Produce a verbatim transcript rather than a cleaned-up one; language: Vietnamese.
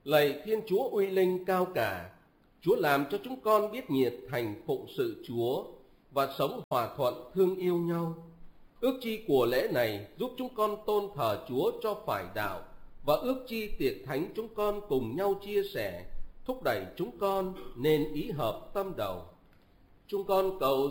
Lạy Thiên Chúa uy linh cao cả, Chúa làm cho chúng con biết nhiệt thành phụng sự Chúa và sống hòa thuận thương yêu nhau. Ước chi của lễ này giúp chúng con tôn thờ Chúa cho phải đạo, và ước chi tiệc thánh chúng con cùng nhau chia sẻ, thúc đẩy chúng con nên ý hợp tâm đầu. Chúng con cầu